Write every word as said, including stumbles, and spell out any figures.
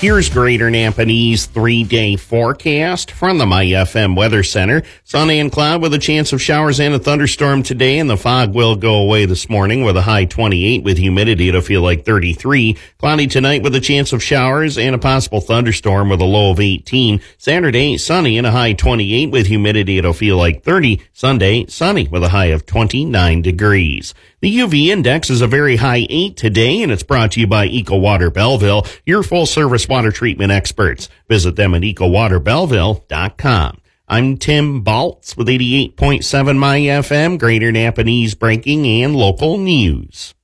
Here's Greater Napanese three-day forecast from the My F M Weather Center. Sunny and cloud with a chance of showers and a thunderstorm today, and the fog will go away this morning with a high twenty-eight with humidity to feel like thirty-three. Cloudy tonight with a chance of showers and a possible thunderstorm with a low of eighteen. Saturday, sunny and a high twenty-eight with humidity to feel like thirty. Sunday, sunny with a high of twenty-nine degrees. The U V index is a very high eight today, and it's brought to you by EcoWater Belleville, your full-service water treatment experts. Visit them at eco water belleville dot com. I'm Tim Baltz with eighty-eight point seven My F M, Greater Napanese breaking and local news.